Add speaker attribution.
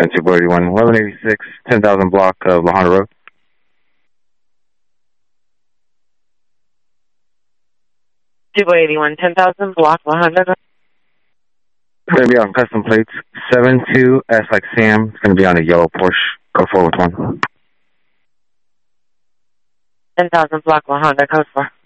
Speaker 1: 10-281, 1186, 10,000 block of La Honda Road.
Speaker 2: Two 81, 10,000 block, 100.
Speaker 1: It's going to be on custom plates. 72S like Sam. It's going to be on a yellow Porsche. Go forward with one.
Speaker 2: 10,000 block, 100, code 4.